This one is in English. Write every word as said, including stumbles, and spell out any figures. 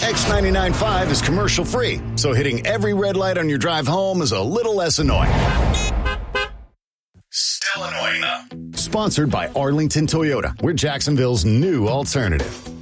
X ninety-nine point five is commercial-free, so hitting every red light on your drive home is a little less annoying. Still annoying, though. Sponsored by Arlington Toyota. We're Jacksonville's new alternative.